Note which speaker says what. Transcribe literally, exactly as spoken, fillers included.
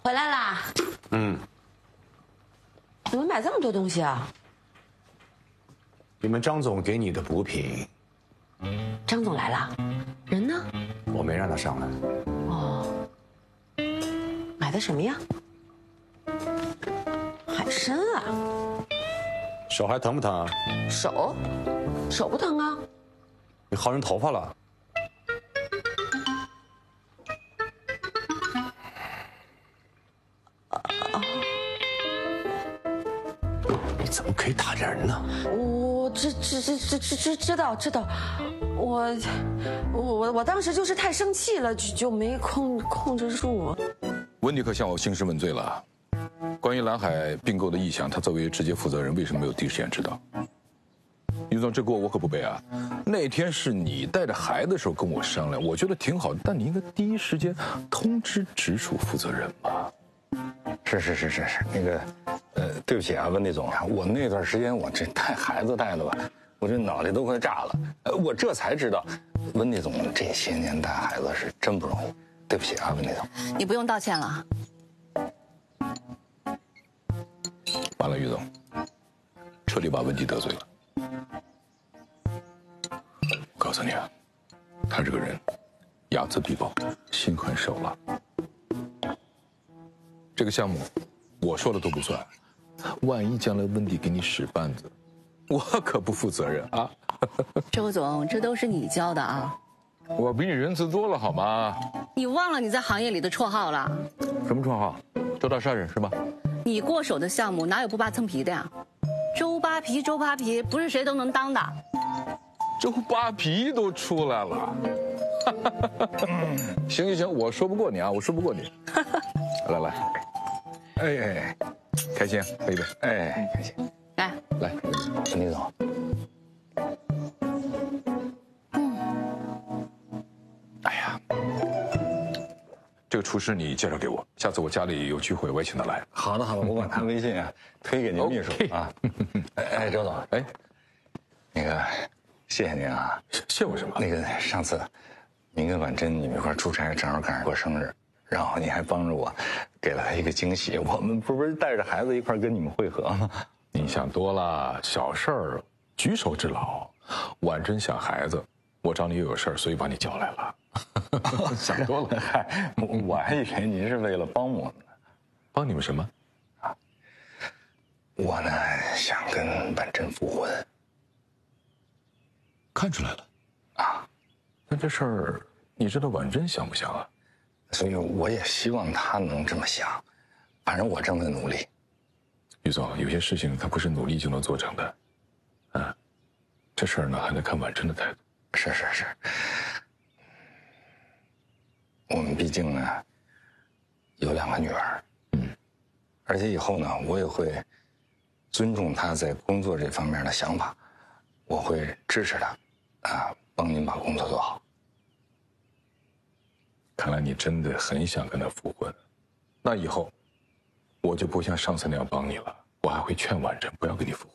Speaker 1: 回来啦。
Speaker 2: 嗯。
Speaker 1: 怎么买这么多东西啊？
Speaker 2: 你们张总给你的补品。
Speaker 1: 张总来了，人呢？
Speaker 2: 我没让他上来。
Speaker 1: 哦。买的什么呀？海参啊。
Speaker 2: 手还疼不疼啊？
Speaker 1: 手？手不疼啊。
Speaker 2: 你薅人头发了？你怎么可以打人呢？
Speaker 1: 我知知知知知知知道知道，我我我我当时就是太生气了，就就没控控制住。
Speaker 3: 温迪克向我兴师问罪了。关于蓝海并购的意向，他作为直接负责人，为什么没有第一时间知道？于总，这锅我可不背啊！那天是你带着孩子的时候跟我商量，我觉得挺好，但你应该第一时间通知直属负责人嘛。
Speaker 4: 是是是是是，那个，呃，对不起啊，温迪总，我那段时间我这带孩子带的吧，我这脑袋都快炸了。呃，我这才知道，温迪总这些年带孩子是真不容易。对不起啊，温迪总。
Speaker 5: 你不用道歉了。
Speaker 3: 完了，于总，彻底把温迪得罪了。我告诉你啊，他这个人睚眦必报，心狠手辣。这个项目我说了都不算，万一将来温迪给你使绊子，我可不负责任啊。
Speaker 5: 周总，这都是你教的啊。
Speaker 3: 我比你仁慈多了好吗？
Speaker 5: 你忘了你在行业里的绰号了？
Speaker 3: 什么绰号？周大杀人是吧？
Speaker 5: 你过手的项目哪有不扒蹭皮的呀？周扒皮，周扒皮，不是谁都能当的。
Speaker 3: 周扒皮都出来了。行行行，我说不过你啊，我说不过你。来来，哎哎，开心，喝一杯。
Speaker 4: 哎，开心。
Speaker 5: 来
Speaker 3: 来，
Speaker 4: 温迪总。
Speaker 3: 这个厨师你介绍给我，下次我家里有聚会我也请他来。
Speaker 4: 好的好的，我把他微信啊推给您秘书啊。哎哎，周总，哎，那个谢谢您啊。
Speaker 3: 谢我什么？
Speaker 4: 那个上次您跟婉珍你们一块出差，正好赶上过生日，然后你还帮着我给了他一个惊喜。我们不是带着孩子一块跟你们会合吗？
Speaker 3: 你想多了，小事儿，举手之劳。婉珍想孩子，我找你又有事儿，所以把你叫来了。想多了，
Speaker 4: 嗨，我还以为您是为了帮我们呢。
Speaker 3: 帮你们什么？
Speaker 4: 啊，我呢想跟婉珍复婚。
Speaker 3: 看出来了，啊，那这事儿你知道婉珍想不想啊？
Speaker 4: 所以我也希望她能这么想，反正我正在努力。
Speaker 3: 于总，有些事情它不是努力就能做成的，啊，这事儿呢还得看婉珍的态度。
Speaker 4: 是是是。我们毕竟呢有两个女儿，嗯，而且以后呢，我也会尊重她在工作这方面的想法，我会支持她，啊，帮您把工作做好。
Speaker 3: 看来你真的很想跟她复婚，那以后我就不像上次那样帮你了，我还会劝婉珍不要跟你复婚。